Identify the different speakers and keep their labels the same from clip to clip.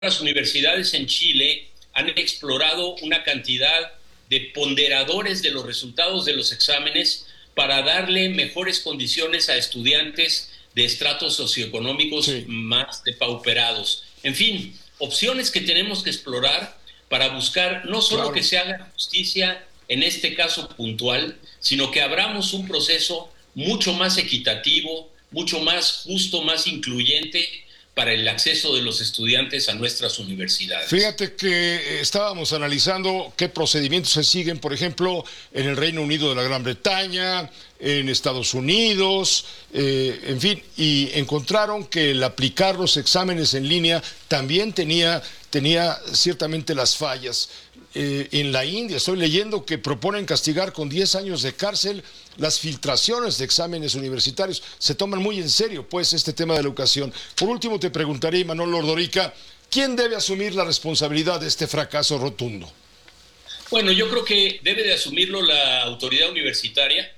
Speaker 1: Las universidades en Chile han explorado una cantidad de ponderadores de los resultados de los exámenes para darle mejores condiciones a estudiantes de estratos socioeconómicos más depauperados. En fin, opciones que tenemos que explorar para buscar no solo que se haga justicia en este caso puntual, sino que abramos un proceso mucho más equitativo, mucho más justo, más incluyente para el acceso de los estudiantes a nuestras universidades.
Speaker 2: Fíjate que estábamos analizando qué procedimientos se siguen, por ejemplo, en el Reino Unido de la Gran Bretaña, en Estados Unidos, en fin, y encontraron que el aplicar los exámenes en línea también tenía ciertamente las fallas. En la India estoy leyendo que proponen castigar con 10 años de cárcel las filtraciones de exámenes universitarios. Se toman muy en serio, pues, este tema de la educación. Por último, te preguntaré, Imanol Ordorica, ¿quién debe asumir la responsabilidad de este fracaso rotundo?
Speaker 1: Bueno, yo creo que debe de asumirlo la autoridad universitaria,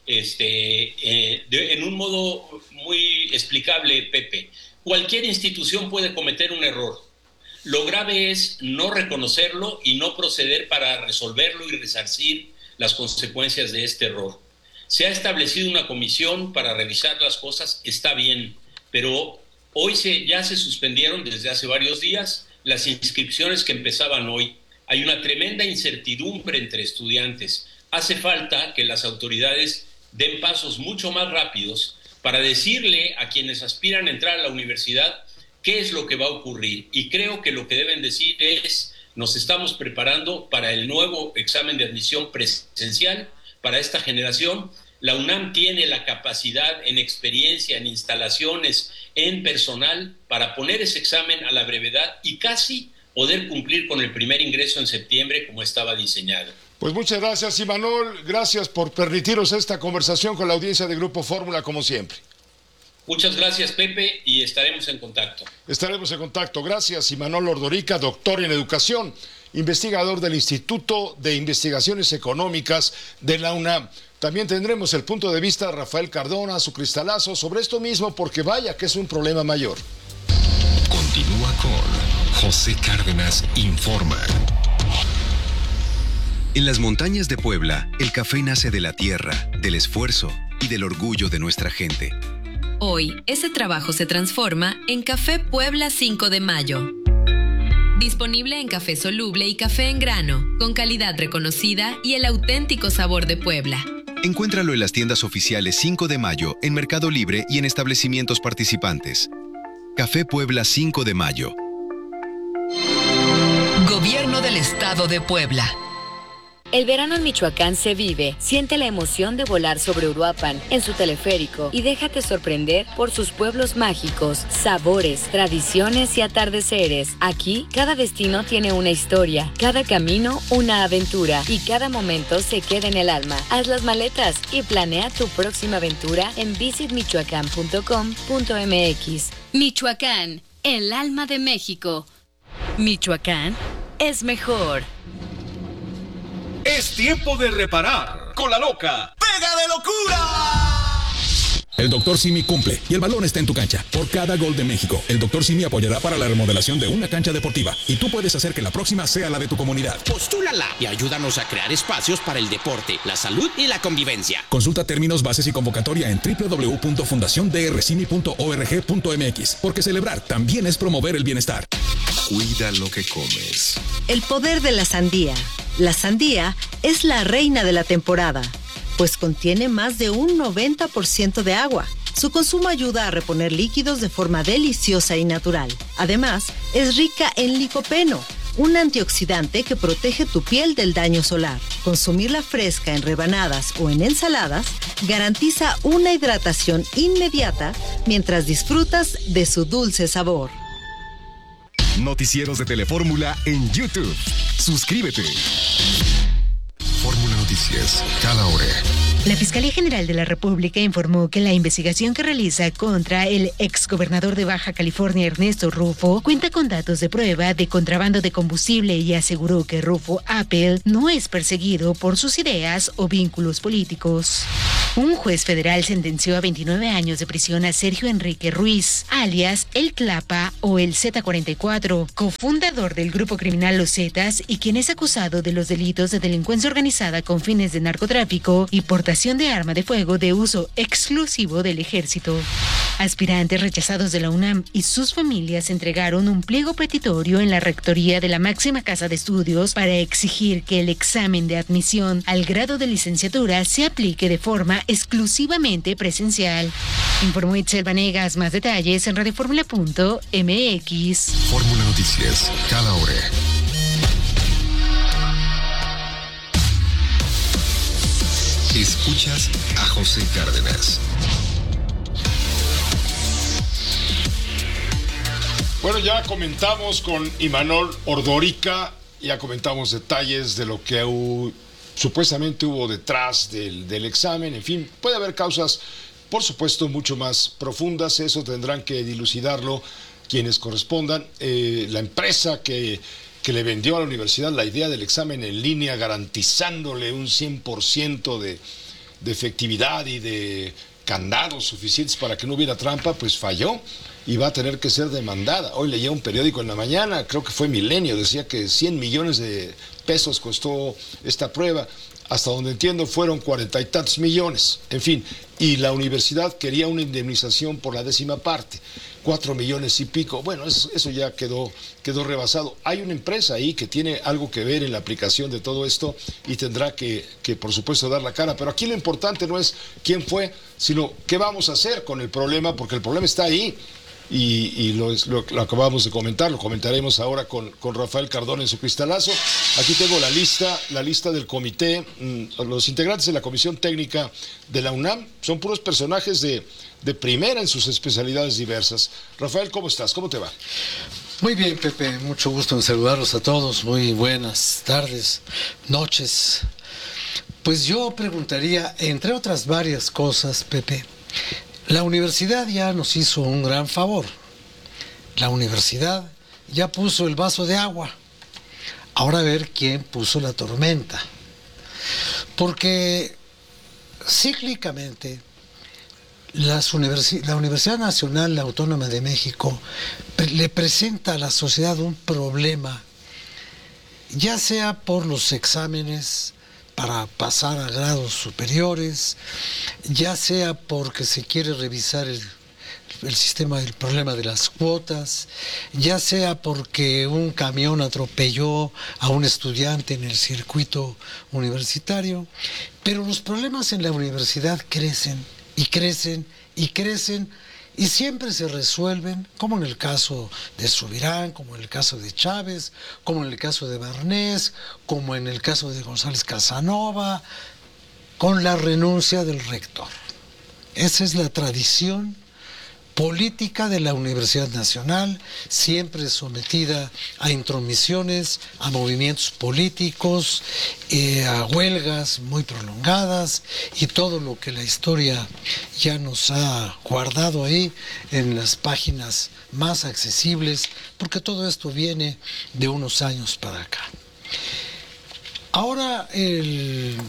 Speaker 1: en un modo muy explicable, Pepe. Cualquier institución puede cometer un error. Lo grave es no reconocerlo y no proceder para resolverlo y resarcir las consecuencias de este error. Se ha establecido una comisión para revisar las cosas, está bien, pero hoy ya se suspendieron desde hace varios días las inscripciones que empezaban hoy. Hay una tremenda incertidumbre entre estudiantes. Hace falta que las autoridades den pasos mucho más rápidos para decirle a quienes aspiran a entrar a la universidad qué es lo que va a ocurrir. Y creo que lo que deben decir es: nos estamos preparando para el nuevo examen de admisión presencial para esta generación. La UNAM tiene la capacidad en experiencia, en instalaciones, en personal para poner ese examen a la brevedad y casi poder cumplir con el primer ingreso en septiembre como estaba diseñado.
Speaker 2: Pues muchas gracias, Imanol. Gracias por permitirnos esta conversación con la audiencia de Grupo Fórmula, como siempre.
Speaker 1: Muchas gracias, Pepe, y estaremos en contacto.
Speaker 2: Estaremos en contacto. Gracias, Imanol Ordorica, doctor en educación, investigador del Instituto de Investigaciones Económicas de la UNAM. También tendremos el punto de vista de Rafael Cardona, su cristalazo, sobre esto mismo, porque vaya que es un problema mayor.
Speaker 3: Continúa con José Cárdenas Informa. En las montañas de Puebla, el café nace de la tierra, del esfuerzo y del orgullo de nuestra gente.
Speaker 4: Hoy, ese trabajo se transforma en Café Puebla 5 de Mayo. Disponible en café soluble y café en grano, con calidad reconocida y el auténtico sabor de Puebla.
Speaker 3: Encuéntralo en las tiendas oficiales 5 de Mayo, en Mercado Libre y en establecimientos participantes. Café Puebla 5 de Mayo.
Speaker 5: Gobierno del Estado de Puebla.
Speaker 6: El verano en Michoacán se vive. Siente la emoción de volar sobre Uruapan en su teleférico y déjate sorprender por sus pueblos mágicos, sabores, tradiciones y atardeceres. Aquí, cada destino tiene una historia, cada camino una aventura y cada momento se queda en el alma. Haz las maletas y planea tu próxima aventura en visitmichoacán.com.mx.
Speaker 7: Michoacán, el alma de México. Michoacán es mejor.
Speaker 8: Es tiempo de reparar con la loca ¡Pega de locura!
Speaker 9: El Dr. Simi cumple y el balón está en tu cancha. Por cada gol de México, el Dr. Simi apoyará para la remodelación de una cancha deportiva y tú puedes hacer que la próxima sea la de tu comunidad.
Speaker 10: Postúlala y ayúdanos a crear espacios para el deporte, la salud y la convivencia.
Speaker 9: Consulta términos, bases y convocatoria en www.fundaciondrcimi.org.mx, porque celebrar también es promover el bienestar.
Speaker 3: Cuida lo que comes.
Speaker 11: El poder de la sandía. La sandía es la reina de la temporada, pues contiene más de un 90% de agua. Su consumo ayuda a reponer líquidos de forma deliciosa y natural. Además, es rica en licopeno, un antioxidante que protege tu piel del daño solar. Consumirla fresca en rebanadas o en ensaladas garantiza una hidratación inmediata mientras disfrutas de su dulce sabor.
Speaker 3: Noticieros de Telefórmula en YouTube. Suscríbete. Fórmula Noticias, cada hora.
Speaker 12: La Fiscalía General de la República informó que la investigación que realiza contra el exgobernador de Baja California, Ernesto Rufo, cuenta con datos de prueba de contrabando de combustible y aseguró que Rufo Apple no es perseguido por sus ideas o vínculos políticos. Un juez federal sentenció a 29 años de prisión a Sergio Enrique Ruiz, alias El Clapa o el Z44, cofundador del grupo criminal Los Zetas y quien es acusado de los delitos de delincuencia organizada con fines de narcotráfico y portación de arma de fuego de uso exclusivo del ejército. Aspirantes rechazados de la UNAM y sus familias entregaron un pliego petitorio en la rectoría de la máxima casa de estudios para exigir que el examen de admisión al grado de licenciatura se aplique de forma exclusivamente presencial. Informó Itzel Vanegas. Más detalles en radioformula.mx.
Speaker 13: Fórmula Noticias, cada hora. Escuchas a José Cárdenas.
Speaker 2: Bueno, ya comentamos con Imanol Ordorica, ya comentamos detalles de lo que supuestamente hubo detrás del examen. En fin, puede haber causas, por supuesto, mucho más profundas. Eso tendrán que dilucidarlo quienes correspondan. La empresa que le vendió a la universidad la idea del examen en línea, garantizándole un 100% de efectividad y de candados suficientes para que no hubiera trampa, pues falló y va a tener que ser demandada. Hoy leía un periódico en la mañana, creo que fue Milenio, decía que 100 millones de pesos costó esta prueba. Hasta donde entiendo fueron 40 y tantos millones. En fin, y la universidad quería una indemnización por la 10ª parte, 4 millones y pico. Bueno, eso ya quedó rebasado. Hay una empresa ahí que tiene algo que ver en la aplicación de todo esto y tendrá que por supuesto dar la cara. Pero aquí lo importante no es quién fue, sino qué vamos a hacer con el problema, porque el problema está ahí. Y lo acabamos de comentar, lo comentaremos ahora con Rafael Cardona en su cristalazo. Aquí tengo la lista del comité. Los integrantes de la Comisión Técnica de la UNAM son puros personajes de primera en sus especialidades diversas. Rafael, ¿cómo estás? ¿Cómo te va?
Speaker 14: Muy bien, Pepe, mucho gusto en saludarlos a todos. Muy buenas tardes, noches. Pues yo preguntaría, entre otras varias cosas, Pepe, la universidad ya nos hizo un gran favor. La universidad ya puso el vaso de agua. Ahora a ver quién puso la tormenta. Porque cíclicamente la Universidad Nacional Autónoma de México le presenta a la sociedad un problema, ya sea por los exámenes para pasar a grados superiores, ya sea porque se quiere revisar el sistema del problema de las cuotas, ya sea porque un camión atropelló a un estudiante en el circuito universitario, pero los problemas en la universidad crecen y crecen y crecen y siempre se resuelven, como en el caso de Subirán, como en el caso de Chávez, como en el caso de Barnés, como en el caso de González Casanova, con la renuncia del rector. Esa es la tradición política de la Universidad Nacional, siempre sometida a intromisiones, a movimientos políticos, a huelgas muy prolongadas y todo lo que la historia ya nos ha guardado ahí en las páginas más accesibles, porque todo esto viene de unos años para acá. Ahora el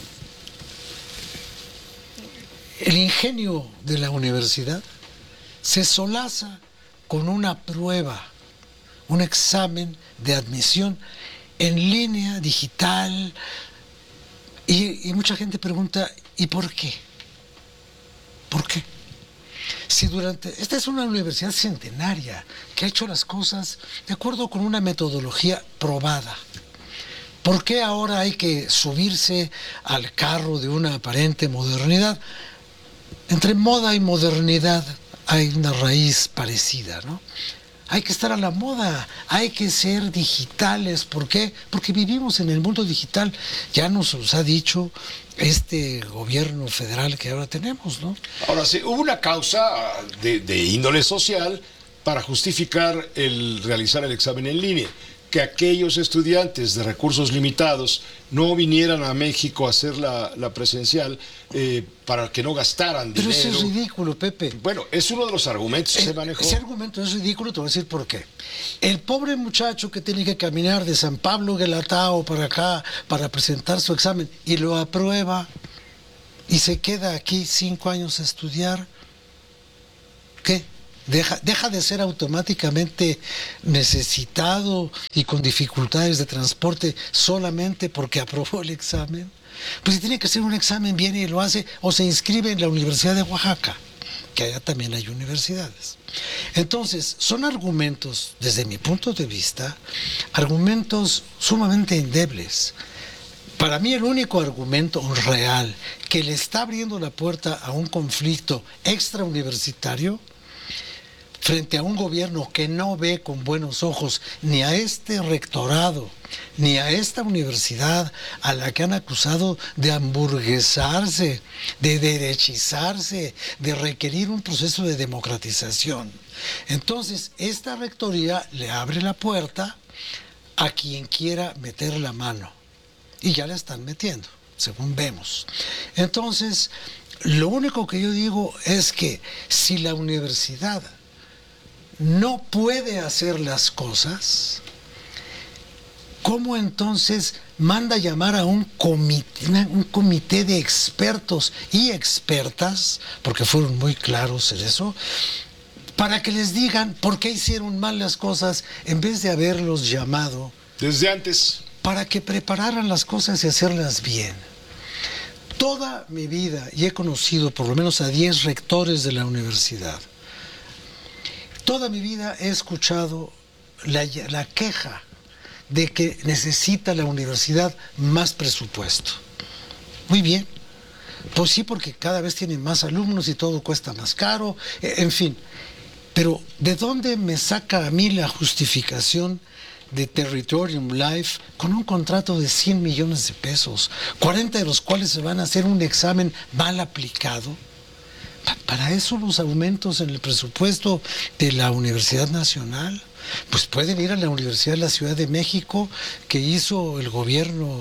Speaker 14: ingenio de la universidad se solaza con una prueba, un examen de admisión en línea, digital, y mucha gente pregunta, ¿y por qué? ¿Por qué? Si esta es una universidad centenaria que ha hecho las cosas de acuerdo con una metodología probada. ¿Por qué ahora hay que subirse al carro de una aparente modernidad? Entre moda y modernidad hay una raíz parecida, ¿no? Hay que estar a la moda, hay que ser digitales. ¿Por qué? Porque vivimos en el mundo digital. Ya nos ha dicho este gobierno federal que ahora tenemos, ¿no?
Speaker 2: Ahora sí, hubo una causa de índole social para justificar el realizar el examen en línea. Que aquellos estudiantes de recursos limitados no vinieran a México a hacer la presencial para que no gastaran dinero.
Speaker 14: Pero eso es ridículo, Pepe.
Speaker 2: Bueno, es uno de los argumentos que se manejó.
Speaker 14: Ese argumento es ridículo, te voy a decir por qué. El pobre muchacho que tiene que caminar de San Pablo Guelatao para acá para presentar su examen y lo aprueba, y se queda aquí 5 años a estudiar, ¿qué? Deja de ser automáticamente necesitado y con dificultades de transporte solamente porque aprobó el examen. Pues si tiene que hacer un examen, viene y lo hace, o se inscribe en la Universidad de Oaxaca, que allá también hay universidades. Entonces, son argumentos, desde mi punto de vista, argumentos sumamente endebles. Para mí el único argumento real que le está abriendo la puerta a un conflicto extrauniversitario frente a un gobierno que no ve con buenos ojos ni a este rectorado, ni a esta universidad a la que han acusado de hamburguesarse, de derechizarse, de requerir un proceso de democratización. Entonces, esta rectoría le abre la puerta a quien quiera meter la mano. Y ya la están metiendo, según vemos. Entonces, lo único que yo digo es que si la universidad no puede hacer las cosas, ¿cómo entonces manda llamar a un comité de expertos y expertas, porque fueron muy claros en eso, para que les digan por qué hicieron mal las cosas en vez de haberlos llamado
Speaker 2: desde antes,
Speaker 14: para que prepararan las cosas y hacerlas bien? Toda mi vida, y he conocido por lo menos a 10 rectores de la universidad, toda mi vida he escuchado la queja de que necesita la universidad más presupuesto. Muy bien, pues sí, porque cada vez tienen más alumnos y todo cuesta más caro, en fin. Pero ¿de dónde me saca a mí la justificación de Territorium Life con un contrato de 100 millones de pesos, 40 de los cuales se van a hacer un examen mal aplicado? Para eso los aumentos en el presupuesto de la Universidad Nacional, pues pueden ir a la Universidad de la Ciudad de México que hizo el gobierno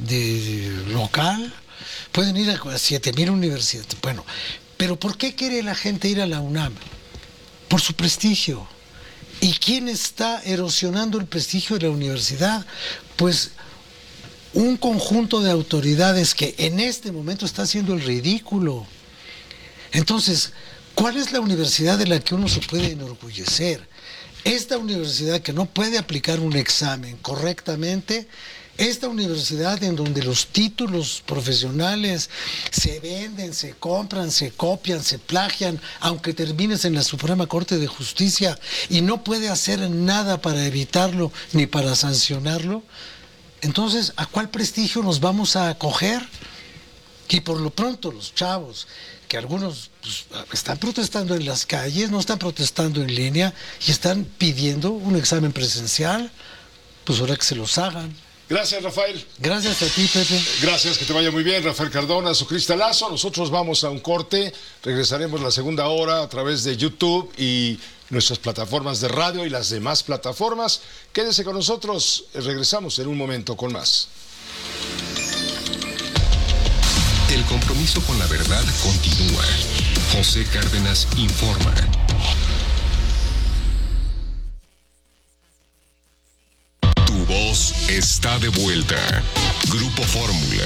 Speaker 14: local, pueden ir a 7,000 universidades. Bueno, pero ¿por qué quiere la gente ir a la UNAM? Por su prestigio. ¿Y quién está erosionando el prestigio de la universidad? Pues un conjunto de autoridades que en este momento está haciendo el ridículo. Entonces, ¿cuál es la universidad de la que uno se puede enorgullecer? Esta universidad que no puede aplicar un examen correctamente, esta universidad en donde los títulos profesionales se venden, se compran, se copian, se plagian, aunque termines en la Suprema Corte de Justicia y no puede hacer nada para evitarlo ni para sancionarlo. Entonces, ¿a cuál prestigio nos vamos a acoger? Y por lo pronto los chavos, que algunos pues, están protestando en las calles, no están protestando en línea y están pidiendo un examen presencial, pues ahora que se los hagan.
Speaker 2: Gracias, Rafael.
Speaker 14: Gracias a ti, Pepe.
Speaker 2: Gracias, que te vaya muy bien, Rafael Cardona, su Cristalazo. Nosotros vamos a un corte, regresaremos la segunda hora a través de YouTube y nuestras plataformas de radio y las demás plataformas. Quédese con nosotros, regresamos en un momento con más.
Speaker 13: El compromiso con la verdad continúa. José Cárdenas informa. Tu voz está de vuelta. Grupo Fórmula.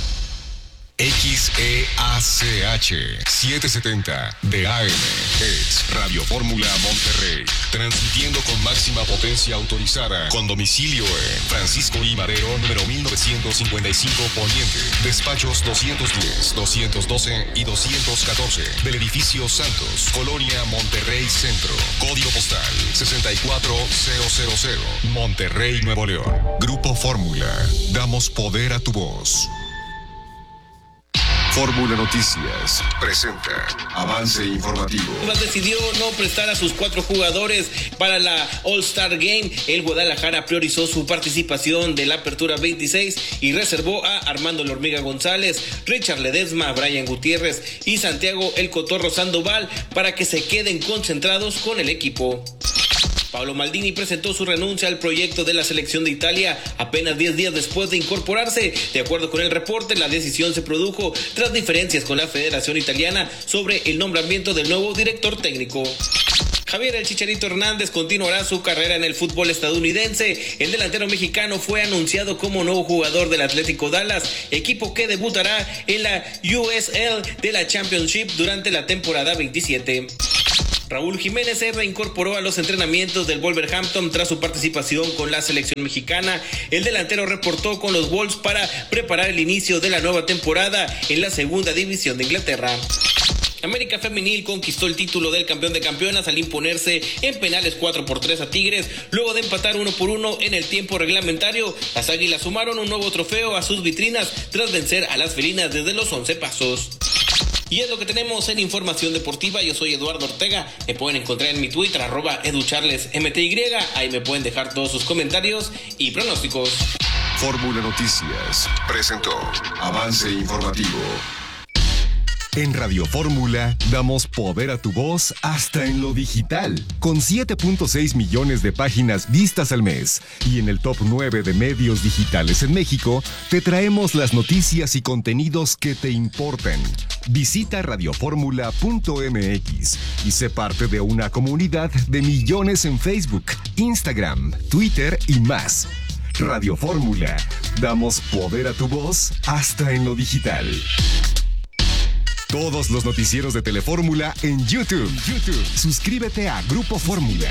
Speaker 13: XEACH 770 de AM es Radio Fórmula Monterrey, transmitiendo con máxima potencia autorizada, con domicilio en Francisco I. Madero, número 1955 Poniente, despachos 210, 212 y 214 del edificio Santos, Colonia Monterrey Centro, código postal 64000, Monterrey, Nuevo León. Grupo Fórmula, damos poder a tu voz. Fórmula Noticias presenta avance informativo.
Speaker 15: Decidió no prestar a sus 4 jugadores para la All-Star Game. El Guadalajara priorizó su participación de la Apertura 26 y reservó a Armando La Hormiga González, Richard Ledesma, Brian Gutiérrez y Santiago El Cotorro Sandoval para que se queden concentrados con el equipo. Paolo Maldini presentó su renuncia al proyecto de la selección de Italia apenas 10 días después de incorporarse. De acuerdo con el reporte, la decisión se produjo tras diferencias con la Federación Italiana sobre el nombramiento del nuevo director técnico. Javier El Chicharito Hernández continuará su carrera en el fútbol estadounidense. El delantero mexicano fue anunciado como nuevo jugador del Atlético Dallas, equipo que debutará en la USL de la Championship durante la temporada 27. Raúl Jiménez se reincorporó a los entrenamientos del Wolverhampton tras su participación con la selección mexicana. El delantero reportó con los Wolves para preparar el inicio de la nueva temporada en la segunda división de Inglaterra. América Femenil conquistó el título del campeón de campeonas al imponerse en penales 4-3 a Tigres, luego de empatar 1-1 en el tiempo reglamentario. Las Águilas sumaron un nuevo trofeo a sus vitrinas tras vencer a las felinas desde los 11 pasos. Y es lo que tenemos en Información Deportiva. Yo soy Eduardo Ortega. Me pueden encontrar en mi Twitter, @educharlesmty. Ahí me pueden dejar todos sus comentarios y pronósticos.
Speaker 13: Fórmula Noticias presentó Avance Informativo. En Radio Fórmula damos poder a tu voz hasta en lo digital, con 7.6 millones de páginas vistas al mes. Y en el top 9 de medios digitales en México, te traemos las noticias y contenidos que te importan. Visita radioformula.mx y sé parte de una comunidad de millones en Facebook, Instagram, Twitter y más. Radio Fórmula, damos poder a tu voz hasta en lo digital. Todos los noticieros de Telefórmula en YouTube. Suscríbete a Grupo Fórmula.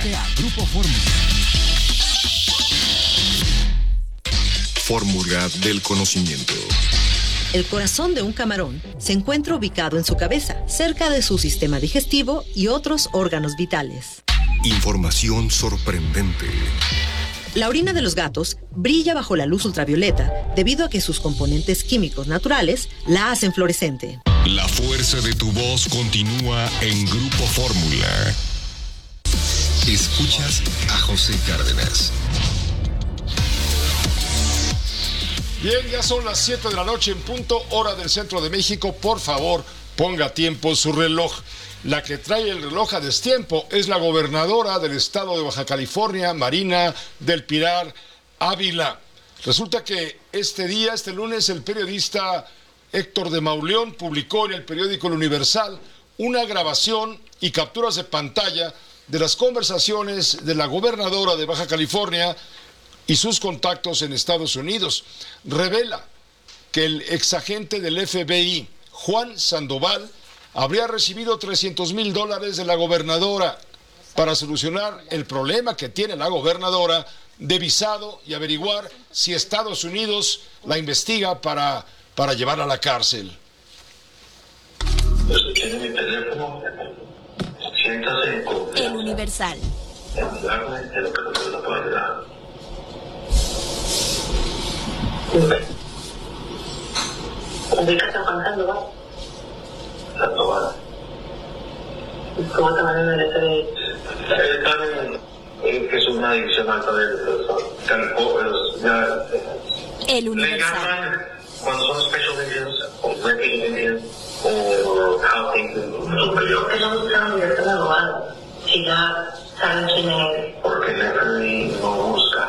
Speaker 13: Fórmula del conocimiento.
Speaker 11: El corazón de un camarón se encuentra ubicado en su cabeza, cerca de su sistema digestivo y otros órganos vitales.
Speaker 13: Información sorprendente.
Speaker 11: La orina de los gatos brilla bajo la luz ultravioleta debido a que sus componentes químicos naturales la hacen fluorescente.
Speaker 13: La fuerza de tu voz continúa en Grupo Fórmula. Escuchas a José Cárdenas.
Speaker 2: Bien, ya son las 7 de la noche en punto, hora del centro de México. Por favor, ponga a tiempo su reloj. La que trae el reloj a destiempo es la gobernadora del estado de Baja California, Marina del Pilar Ávila. Resulta que este lunes, el periodista Héctor de Mauleón publicó en el periódico El Universal una grabación y capturas de pantalla de las conversaciones de la gobernadora de Baja California y sus contactos en Estados Unidos. Revela que el exagente del FBI, Juan Sandoval, habría recibido $300,000 de la gobernadora para solucionar el problema que tiene la gobernadora de visado y averiguar si Estados Unidos la investiga para llevarla a la cárcel.
Speaker 16: Tiene mi teléfono, siéntase con
Speaker 7: El Universal.
Speaker 16: hablarme de lo que no se la puede ayudar.
Speaker 17: ¿De qué está pasando, va?
Speaker 16: Sandoval.
Speaker 17: ¿Cómo te van a merecer?
Speaker 16: Que es una adicción alta de
Speaker 7: El Universal.
Speaker 16: cuando son special Indians o regular Indians o housing superior.
Speaker 17: ¿Por qué no buscan un abogado? Si ya saben quién es.
Speaker 16: Porque el FBI no busca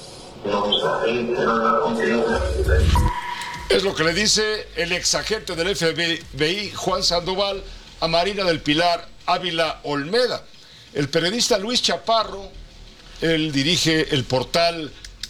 Speaker 16: contigo.
Speaker 2: Es lo que le dice el exagente del FBI, Juan Sandoval, a Marina del Pilar Ávila Olmeda. El periodista Luis Chaparro, él dirige el portal,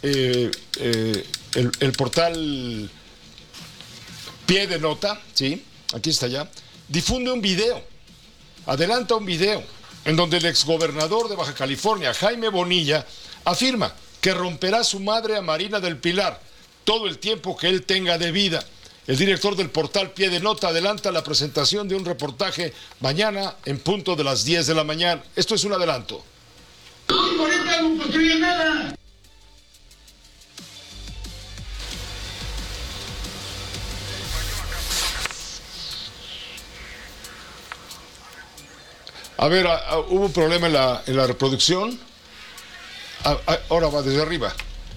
Speaker 2: el portal Pie de Nota, ¿sí? Aquí está ya. Difunde un video, adelanta un video, en donde el exgobernador de Baja California, Jaime Bonilla, afirma que romperá su madre a Marina del Pilar todo el tiempo que él tenga de vida. El director del portal Pie de Nota adelanta la presentación de un reportaje mañana en punto de las 10 de la mañana. Esto es un adelanto.
Speaker 18: Por esta no construye nada.
Speaker 2: A ver, hubo un problema en la reproducción. Ahora va desde arriba.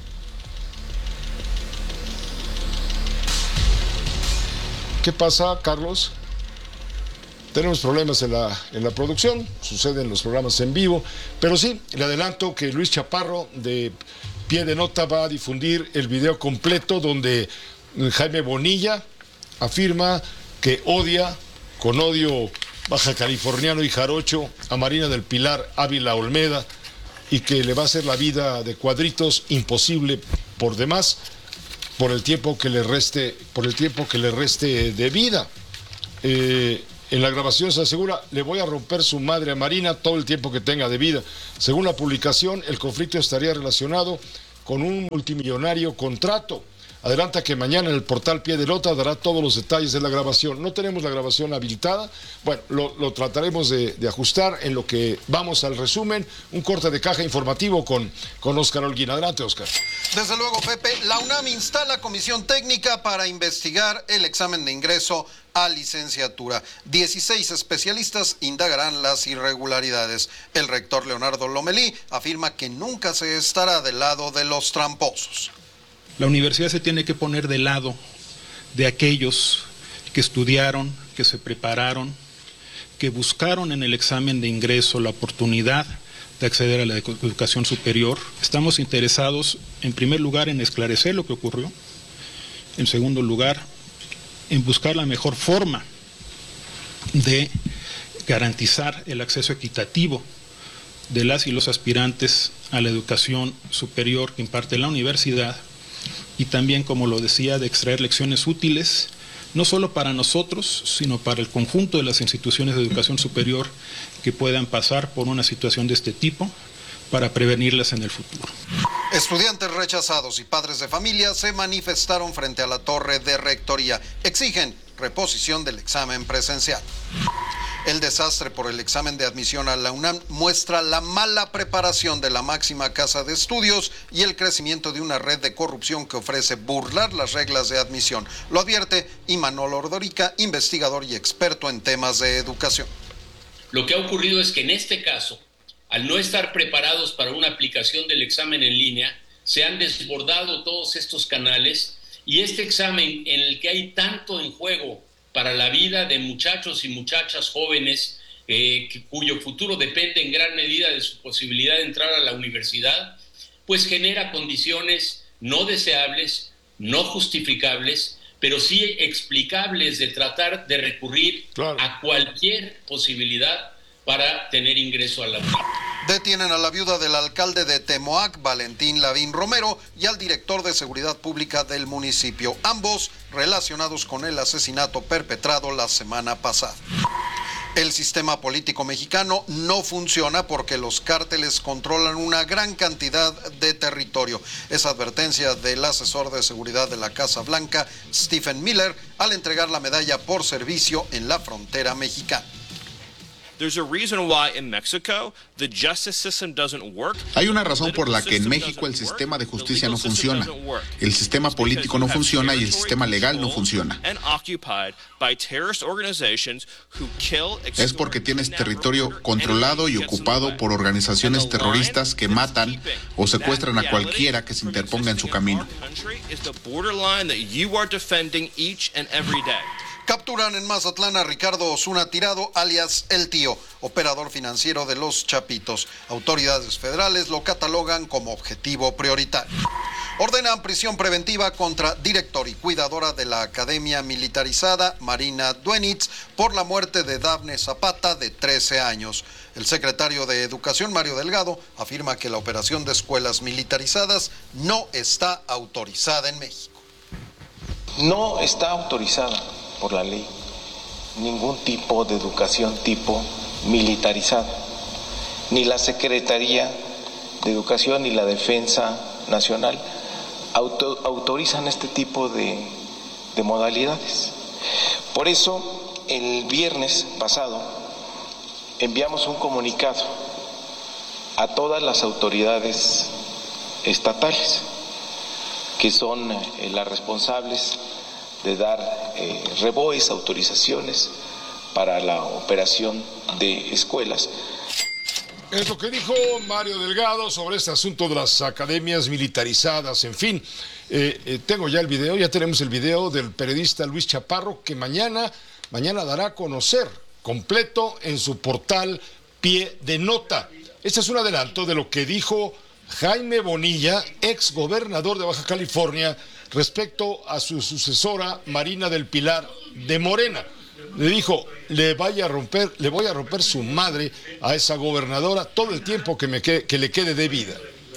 Speaker 2: ¿Qué pasa, Carlos? Tenemos problemas en la producción, sucede en los programas en vivo, pero sí, le adelanto que Luis Chaparro de Pie de Nota va a difundir el video completo donde Jaime Bonilla afirma que odia con odio baja californiano y jarocho, a Marina del Pilar Ávila Olmeda, y que le va a hacer la vida de cuadritos imposible por demás, por el tiempo que le reste de vida. En la grabación se asegura: le voy a romper su madre a Marina todo el tiempo que tenga de vida. Según la publicación, el conflicto estaría relacionado con un multimillonario contrato. Adelanta que mañana en el portal Pie de Lota dará todos los detalles de la grabación. No tenemos la grabación habilitada. Bueno, lo trataremos de ajustar en lo que vamos al resumen. Un corte de caja informativo con Óscar Holguín. Adelante, Óscar.
Speaker 19: Desde luego, Pepe. La UNAM instala comisión técnica para investigar el examen de ingreso a licenciatura. 16 especialistas indagarán las irregularidades. El rector Leonardo Lomelí afirma que nunca se estará del lado de los tramposos.
Speaker 20: La universidad se tiene que poner del lado de aquellos que estudiaron, que se prepararon, que buscaron en el examen de ingreso la oportunidad de acceder a la educación superior. Estamos interesados, en primer lugar, en esclarecer lo que ocurrió. En segundo lugar, en buscar la mejor forma de garantizar el acceso equitativo de las y los aspirantes a la educación superior que imparte la universidad. Y también, como lo decía, de extraer lecciones útiles, no solo para nosotros, sino para el conjunto de las instituciones de educación superior que puedan pasar por una situación de este tipo, para prevenirlas en el futuro.
Speaker 19: Estudiantes rechazados y padres de familia se manifestaron frente a la torre de rectoría. Exigen reposición del examen presencial. El desastre por el examen de admisión a la UNAM muestra la mala preparación de la máxima casa de estudios y el crecimiento de una red de corrupción que ofrece burlar las reglas de admisión. Lo advierte Imanol Ordorica, investigador y experto en temas de educación.
Speaker 1: Lo que ha ocurrido es que en este caso, al no estar preparados para una aplicación del examen en línea, se han desbordado todos estos canales, y este examen en el que hay tanto en juego para la vida de muchachos y muchachas jóvenes, cuyo futuro depende en gran medida de su posibilidad de entrar a la universidad, pues genera condiciones no deseables, no justificables, pero sí explicables, de tratar de recurrir a cualquier posibilidad para tener ingreso a la UNAM.
Speaker 19: Detienen a la viuda del alcalde de Temoac, Valentín Lavín Romero, y al director de seguridad pública del municipio, ambos relacionados con el asesinato perpetrado la semana pasada. El sistema político mexicano no funciona porque los cárteles controlan una gran cantidad de territorio. Es advertencia del asesor de seguridad de la Casa Blanca, Stephen Miller, al entregar la medalla por servicio en la frontera mexicana.
Speaker 21: Hay una razón por la que en México el sistema de justicia no funciona, el sistema político no funciona y el sistema legal no funciona. Es porque tienes territorio controlado y ocupado por organizaciones terroristas que matan o secuestran a cualquiera que se interponga en su camino.
Speaker 19: Capturan en Mazatlán a Ricardo Osuna Tirado, alias El Tío, operador financiero de Los Chapitos. Autoridades federales lo catalogan como objetivo prioritario. Ordenan prisión preventiva contra director y cuidadora de la Academia Militarizada, Marina Duenitz, por la muerte de Dafne Zapata, de 13 años. El secretario de Educación, Mario Delgado, afirma que la operación de escuelas militarizadas no está autorizada en México.
Speaker 22: No está autorizada por la ley ningún tipo de educación tipo militarizada. Ni la Secretaría de Educación ni la Defensa Nacional autorizan este tipo de modalidades. Por eso, el viernes pasado enviamos un comunicado a todas las autoridades estatales, que son las responsables de dar reboes, autorizaciones para la operación de escuelas.
Speaker 2: Es lo que dijo Mario Delgado sobre este asunto de las academias militarizadas. En fin, tengo ya el video, ya tenemos el video del periodista Luis Chaparro, que mañana dará a conocer completo en su portal Pie de Nota. Este es un adelanto de lo que dijo Jaime Bonilla, ex gobernador de Baja California, respecto a su sucesora Marina del Pilar de Morena. le dijo, le voy a romper su madre a esa gobernadora todo el tiempo que le quede de vida.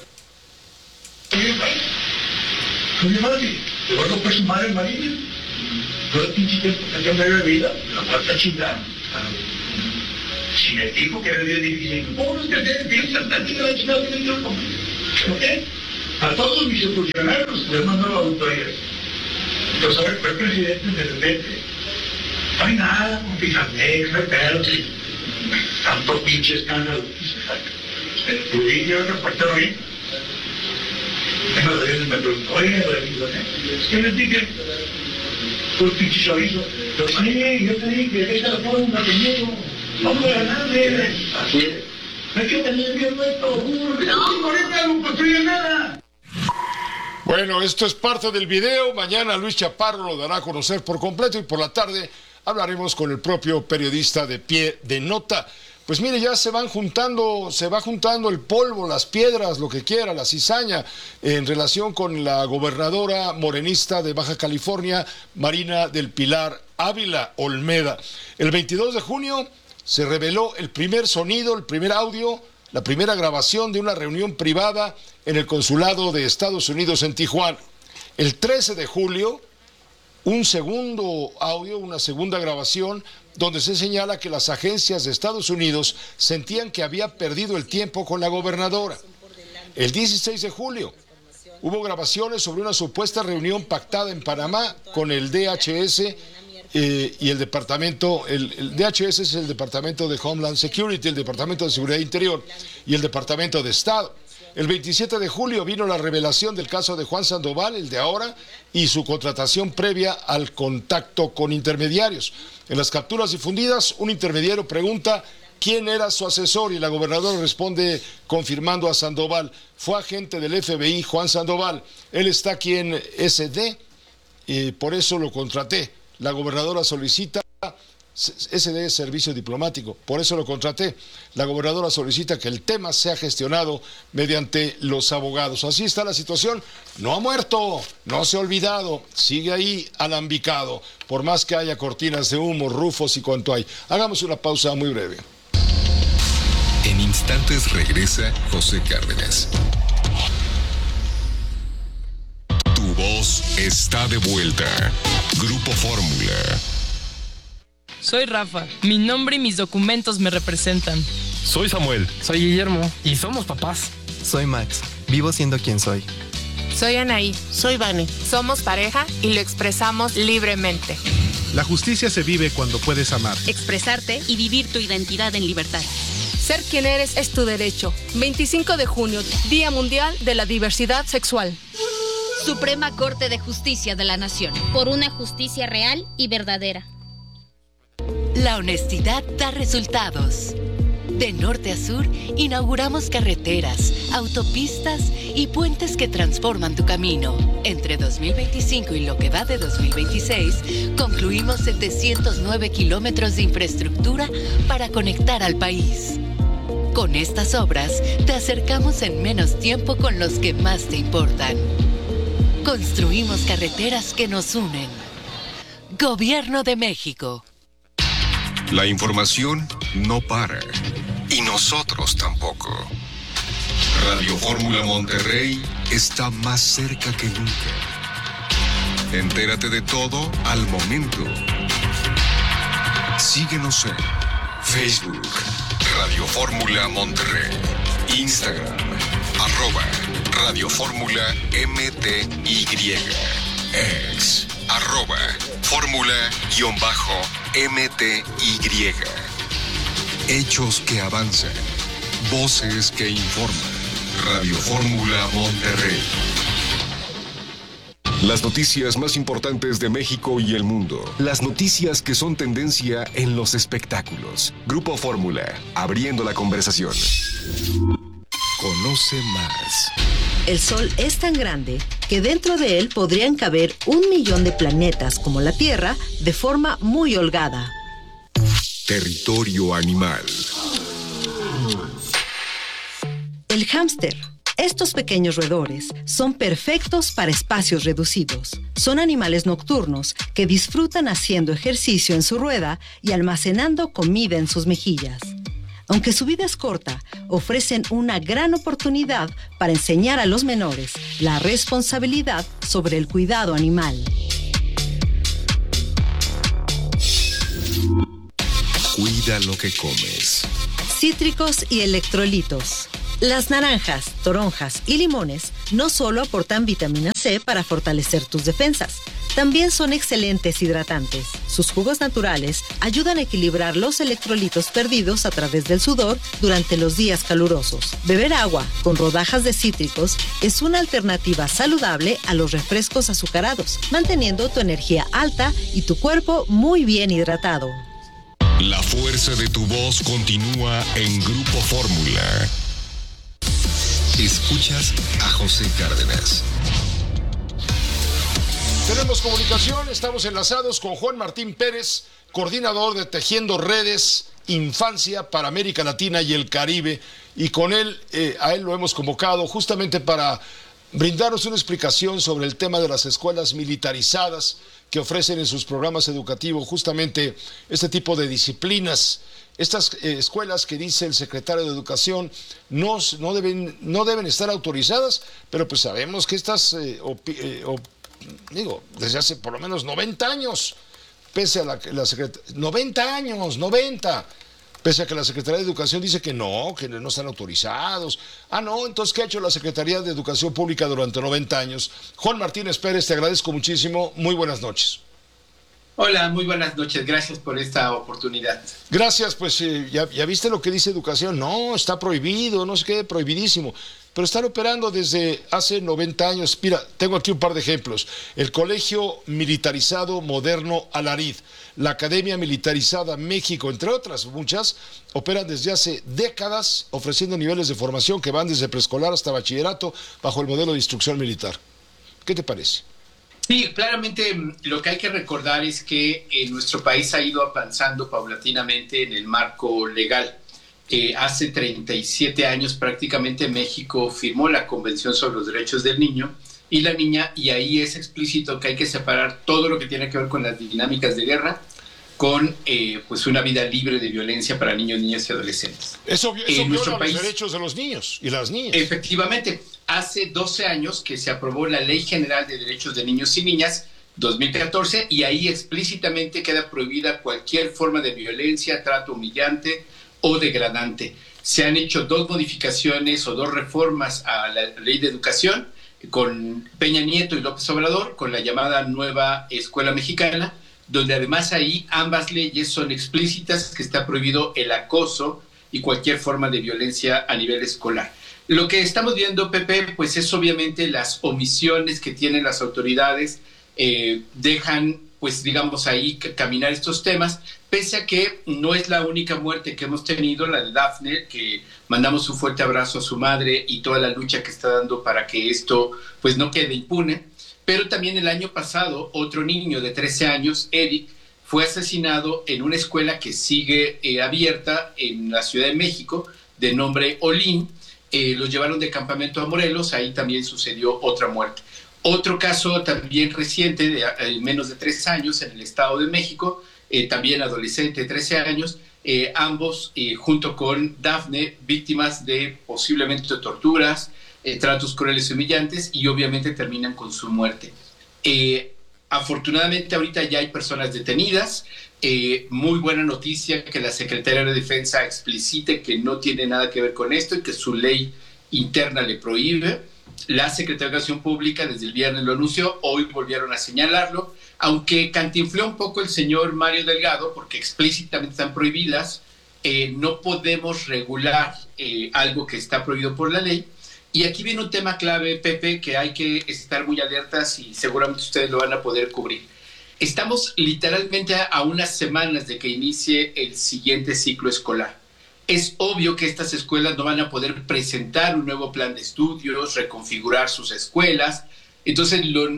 Speaker 18: Oye, Mati, te voy a romper su madre, María. Todo el pinche tiempo que te de vida, la falta chingada. Si me dijo que era bien difícil, ¿cómo no te piensas tanto que la chingada que me dio? ¿Ok? A todos mis funcionarios les mando auditorías. Entonces, a ver, fue presidente de repente. No hay nada, con Fijamex, no hay pedo, tanto pinche escándalo. Pudí yo reportarlo bien. Tengo de veces me pregunto, oye, es que les dije, tú pinche chavizo, pero sí, yo te dije, deja la forma conmigo, vamos a ganarle. Así es. No hay que tener miedo a esto, no, ahorita no construye nada.
Speaker 2: Bueno, esto es parte del video. Mañana Luis Chaparro lo dará a conocer por completo y por la tarde hablaremos con el propio periodista de Pie de Nota. Pues mire, ya se va juntando el polvo, las piedras, lo que quiera, la cizaña, en relación con la gobernadora morenista de Baja California, Marina del Pilar Ávila Olmeda. El 22 de junio se reveló el primer sonido, el primer audio, la primera grabación de una reunión privada en el consulado de Estados Unidos en Tijuana. El 13 de julio, un segundo audio, una segunda grabación, donde se señala que las agencias de Estados Unidos sentían que había perdido el tiempo con la gobernadora. El 16 de julio, hubo grabaciones sobre una supuesta reunión pactada en Panamá con el DHS y el departamento, el DHS es el Departamento de Homeland Security, el Departamento de Seguridad Interior y el Departamento de Estado. El 27 de julio vino la revelación del caso de Juan Sandoval, el de ahora, y su contratación previa al contacto con intermediarios. En las capturas difundidas, un intermediario pregunta quién era su asesor y la gobernadora responde confirmando a Sandoval. Fue agente del FBI, Juan Sandoval. Él está aquí en SD y por eso lo contraté. La gobernadora solicita, SD es servicio diplomático, por eso lo contraté. La gobernadora solicita que el tema sea gestionado mediante los abogados. Así está la situación. No ha muerto, no se ha olvidado, sigue ahí alambicado, por más que haya cortinas de humo, rufos y cuanto hay. Hagamos una pausa muy breve.
Speaker 13: En instantes regresa José Cárdenas. Tu voz está de vuelta. Grupo Fórmula.
Speaker 4: Soy Rafa. Mi nombre y mis documentos me representan.
Speaker 5: Soy Samuel.
Speaker 23: Soy Guillermo. Y somos papás.
Speaker 24: Soy Max. Vivo siendo quien soy.
Speaker 25: Soy Anaí. Soy Vane. Somos pareja y lo expresamos libremente.
Speaker 26: La justicia se vive cuando puedes amar,
Speaker 27: expresarte y vivir tu identidad en libertad.
Speaker 28: Ser quien eres es tu derecho. 25 de junio, Día Mundial de la Diversidad Sexual.
Speaker 27: Suprema Corte de Justicia de la Nación.
Speaker 29: Por una justicia real y verdadera.
Speaker 30: La honestidad da resultados. De norte a sur, inauguramos carreteras, autopistas y puentes que transforman tu camino. Entre 2025 y lo que va de 2026, concluimos 709 kilómetros de infraestructura para conectar al país. Con estas obras, te acercamos en menos tiempo con los que más te importan. Construimos carreteras que nos unen. Gobierno de México.
Speaker 13: La información no para. Y nosotros tampoco. Radio Fórmula Monterrey está más cerca que nunca. Entérate de todo al momento. Síguenos en Facebook, Radio Fórmula Monterrey, Instagram, @Radio Fórmula MTY, X, @Fórmula_MTY. Hechos que avanzan, voces que informan. Radio Fórmula Monterrey. Las noticias más importantes de México y el mundo. Las noticias que son tendencia en los espectáculos. Grupo Fórmula, abriendo la conversación. Conoce más.
Speaker 11: El Sol es tan grande que dentro de él podrían caber 1 millón de planetas como la Tierra de forma muy holgada.
Speaker 13: Territorio animal.
Speaker 11: El hámster Estos pequeños roedores son perfectos para espacios reducidos. Son animales nocturnos que disfrutan haciendo ejercicio en su rueda y almacenando comida en sus mejillas. Aunque su vida es corta, ofrecen una gran oportunidad para enseñar a los menores la responsabilidad sobre el cuidado animal.
Speaker 13: Cuida lo que comes.
Speaker 11: Cítricos y electrolitos. Las naranjas, toronjas y limones no solo aportan vitamina C para fortalecer tus defensas, también son excelentes hidratantes. Sus jugos naturales ayudan a equilibrar los electrolitos perdidos a través del sudor durante los días calurosos. Beber agua con rodajas de cítricos es una alternativa saludable a los refrescos azucarados, manteniendo tu energía alta y tu cuerpo muy bien hidratado.
Speaker 13: La fuerza de tu voz continúa en Grupo Fórmula. Escuchas a José Cárdenas.
Speaker 2: Tenemos comunicación, estamos enlazados con Juan Martín Pérez, coordinador de Tejiendo Redes Infancia para América Latina y el Caribe, y con él, a él lo hemos convocado justamente para brindarnos una explicación sobre el tema de las escuelas militarizadas que ofrecen en sus programas educativos justamente este tipo de disciplinas. Estas escuelas que dice el secretario de Educación no deben estar autorizadas, pero pues sabemos que estas, desde hace por lo menos 90 años, pese a la Secretaría, 90, pese a que la Secretaría de Educación dice que no están autorizados. Entonces, ¿qué ha hecho la Secretaría de Educación Pública durante 90 años? Juan Martínez Pérez, te agradezco muchísimo, muy buenas noches.
Speaker 3: Hola, muy buenas noches, gracias por esta oportunidad.
Speaker 2: Gracias, pues ya viste lo que dice Educación, no, está prohibido, no sé qué, prohibidísimo, pero están operando desde hace 90 años. Mira, tengo aquí un par de ejemplos. El Colegio Militarizado Moderno Alariz, la Academia Militarizada México, entre otras muchas, operan desde hace décadas ofreciendo niveles de formación que van desde preescolar hasta bachillerato bajo el modelo de instrucción militar. ¿Qué te parece?
Speaker 3: Sí, claramente lo que hay que recordar es que nuestro país ha ido avanzando paulatinamente en el marco legal. Hace 37 años prácticamente México firmó la Convención sobre los Derechos del Niño y la Niña, y ahí es explícito que hay que separar todo lo que tiene que ver con las dinámicas de guerra con pues una vida libre de violencia para niños, niñas y adolescentes.
Speaker 2: Eso viola los derechos de los niños y las niñas.
Speaker 3: Efectivamente. Hace 12 años que se aprobó la Ley General de Derechos de Niños y Niñas, 2014, y ahí explícitamente queda prohibida cualquier forma de violencia, trato humillante o degradante. Se han hecho 2 modificaciones o 2 reformas a la Ley de Educación con Peña Nieto y López Obrador, con la llamada Nueva Escuela Mexicana, donde además ahí ambas leyes son explícitas, que está prohibido el acoso y cualquier forma de violencia a nivel escolar. Lo que estamos viendo, Pepe, pues es obviamente las omisiones que tienen las autoridades, dejan, pues digamos ahí, caminar estos temas, pese a que no es la única muerte que hemos tenido, la de Dafne, que mandamos un fuerte abrazo a su madre y toda la lucha que está dando para que esto pues no quede impune, pero también el año pasado otro niño de 13 años, Eric, fue asesinado en una escuela que sigue abierta en la Ciudad de México, de nombre Olin. Los llevaron de campamento a Morelos, ahí también sucedió otra muerte. Otro caso también reciente, de menos de 3 años, en el Estado de México, también adolescente de 13 años, ambos junto con Dafne, víctimas de posiblemente torturas, tratos crueles y humillantes, y obviamente terminan con su muerte. Afortunadamente ahorita ya hay personas detenidas. Muy buena noticia que la Secretaría de Defensa explicite que no tiene nada que ver con esto y que su ley interna le prohíbe. La Secretaría de Educación Pública desde el viernes lo anunció, hoy volvieron a señalarlo, aunque cantinfló un poco el señor Mario Delgado, porque explícitamente están prohibidas. No podemos regular algo que está prohibido por la ley. Y aquí viene un tema clave, Pepe, que hay que estar muy alertas y seguramente ustedes lo van a poder cubrir. Estamos literalmente a unas semanas de que inicie el siguiente ciclo escolar. Es obvio que estas escuelas no van a poder presentar un nuevo plan de estudios, reconfigurar sus escuelas. Entonces,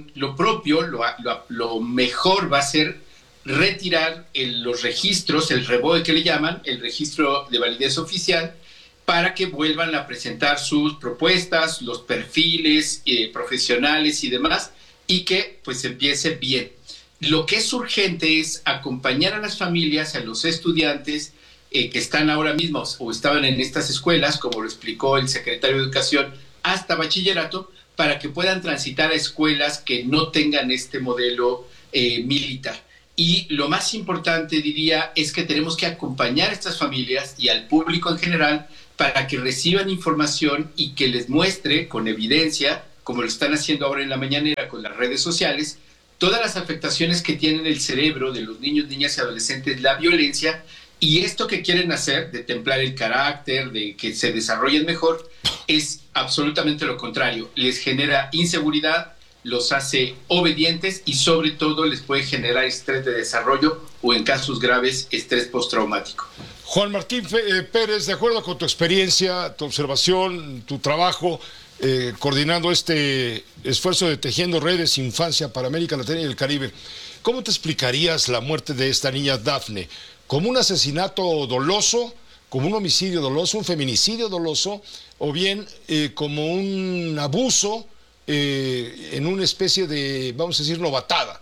Speaker 3: lo mejor va a ser retirar los registros, el REBOE que le llaman, el registro de validez oficial, para que vuelvan a presentar sus propuestas, los perfiles profesionales y demás, y que pues empiece bien. Lo que es urgente es acompañar a las familias, a los estudiantes que están ahora mismo o estaban en estas escuelas, como lo explicó el secretario de Educación, hasta bachillerato, para que puedan transitar a escuelas que no tengan este modelo militar. Y lo más importante, diría, es que tenemos que acompañar a estas familias y al público en general para que reciban información y que les muestre con evidencia, como lo están haciendo ahora en la mañanera con las redes sociales, todas las afectaciones que tienen el cerebro de los niños, niñas y adolescentes, la violencia, y esto que quieren hacer de templar el carácter, de que se desarrollen mejor, es absolutamente lo contrario. Les genera inseguridad, los hace obedientes y sobre todo les puede generar estrés de desarrollo o en casos graves estrés postraumático.
Speaker 2: Juan Martín Pérez, de acuerdo con tu experiencia, tu observación, tu trabajo, coordinando este esfuerzo de Tejiendo Redes Infancia para América Latina y el Caribe, ¿cómo te explicarías la muerte de esta niña Dafne? ¿Como un asesinato doloso, como un homicidio doloso, un feminicidio doloso, o bien como un abuso en una especie de, vamos a decir, novatada?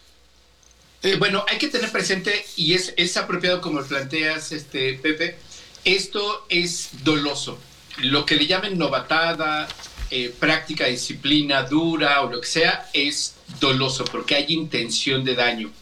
Speaker 3: Bueno, hay que tener presente, y es apropiado como lo planteas, Pepe, esto es doloso. Lo que le llamen novatada, práctica, disciplina dura o lo que sea, es doloso porque hay intención de daño.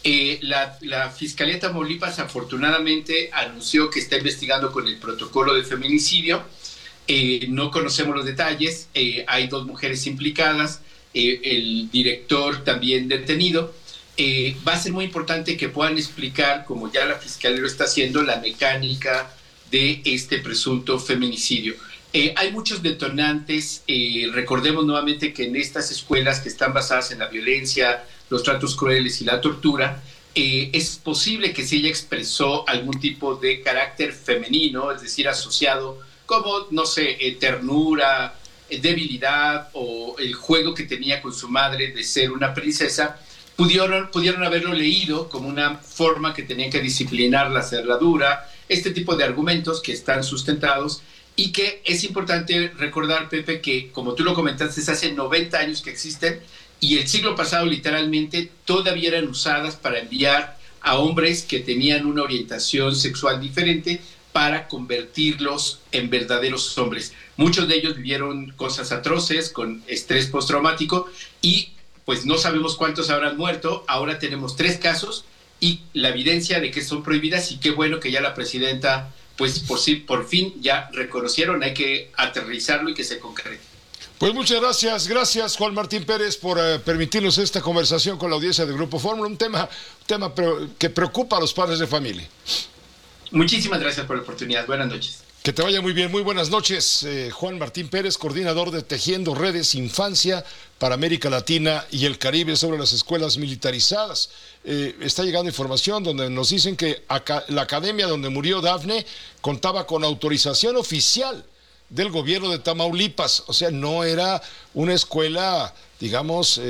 Speaker 3: La Fiscalía de Tamaulipas afortunadamente anunció que está investigando con el protocolo de feminicidio. No conocemos los detalles, hay 2 mujeres implicadas, el director también detenido. Va a ser muy importante que puedan explicar, como ya la Fiscalía lo está haciendo, la mecánica de este presunto feminicidio. Hay muchos detonantes, recordemos nuevamente que en estas escuelas que están basadas en la violencia, los tratos crueles y la tortura, es posible que se ella expresó algún tipo de carácter femenino, es decir, asociado como, no sé, ternura, debilidad o el juego que tenía con su madre de ser una princesa. Pudieron haberlo leído como una forma que tenían que disciplinarla, hacerla dura, este tipo de argumentos que están sustentados y que es importante recordar, Pepe, que como tú lo comentaste, hace 90 años que existen y el siglo pasado literalmente todavía eran usadas para enviar a hombres que tenían una orientación sexual diferente para convertirlos en verdaderos hombres. Muchos de ellos vivieron cosas atroces con estrés postraumático y pues no sabemos cuántos habrán muerto. Ahora tenemos 3 casos y la evidencia de que son prohibidas y qué bueno que ya la presidenta, pues por fin ya reconocieron, hay que aterrizarlo y que se concrete.
Speaker 2: Pues muchas gracias Juan Martín Pérez por permitirnos esta conversación con la audiencia del Grupo Fórmula, un tema que preocupa a los padres de familia.
Speaker 3: Muchísimas gracias por la oportunidad, buenas noches.
Speaker 2: Que te vaya muy bien, muy buenas noches. Juan Martín Pérez, coordinador de Tejiendo Redes Infancia para América Latina y el Caribe sobre las escuelas militarizadas. Está llegando información donde nos dicen que la academia donde murió Dafne contaba con autorización oficial del gobierno de Tamaulipas, o sea, no era una escuela, digamos...